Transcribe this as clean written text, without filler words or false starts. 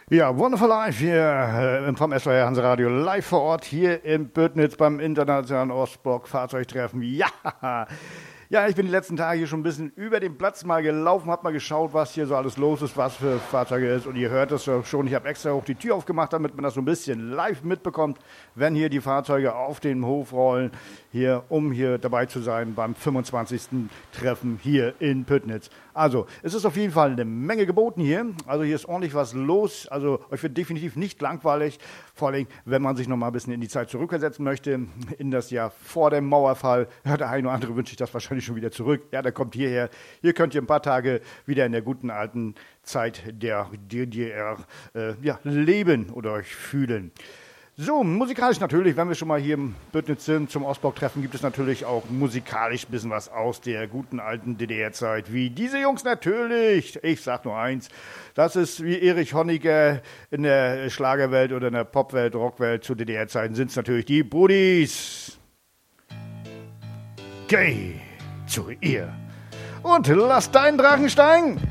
Ja, Wonderful Life hier vom SWR Hansa Radio live vor Ort hier in Bödnitz beim Internationalen Ostblock Fahrzeugtreffen. Ja, ja, ich bin die letzten Tage hier schon ein bisschen über den Platz mal gelaufen, hab mal geschaut, was hier so alles los ist, was für Fahrzeuge ist. Und ihr hört es ja schon, ich habe extra auch die Tür aufgemacht, damit man das so ein bisschen live mitbekommt, wenn hier die Fahrzeuge auf den Hof rollen, hier, um hier dabei zu sein beim 25. Treffen hier in Pödnitz. Also, es ist auf jeden Fall eine Menge geboten hier. Also hier ist ordentlich was los. Also euch wird definitiv nicht langweilig. Vor allem, wenn man sich noch mal ein bisschen in die Zeit zurückversetzen möchte, in das Jahr vor dem Mauerfall. Ja, der eine oder andere wünscht sich das wahrscheinlich schon wieder zurück. Ja, der kommt hierher. Hier könnt ihr ein paar Tage wieder in der guten alten Zeit der DDR leben oder euch fühlen. So, musikalisch natürlich, wenn wir schon mal hier im Bödnitz sind, zum Ostblock-Treffen, gibt es natürlich auch musikalisch ein bisschen was aus der guten alten DDR-Zeit. Wie diese Jungs natürlich. Ich sag nur eins, das ist wie Erich Honecker in der Schlagerwelt oder in der Popwelt, Rockwelt zu DDR-Zeiten sind es natürlich die Brudis. Geh zu ihr und lass deinen Drachen steigen.